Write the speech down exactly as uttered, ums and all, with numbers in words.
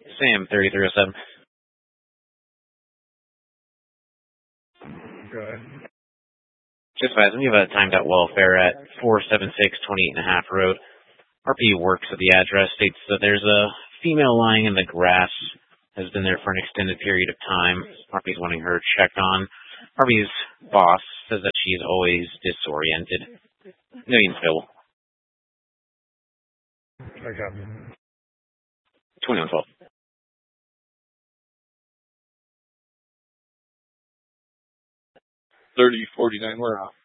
Sam, thirty-three oh seven. Go ahead. Just advising you have a timed out welfare at four seventy-six twenty-eight and a half road. R P works at the address, states that there's a female lying in the grass, has been there for an extended period of time. R P's wanting her checked on. R P's boss says that she's always disoriented. Million Phil. I got it. twenty-one twelve. thirty forty-nine, we're off.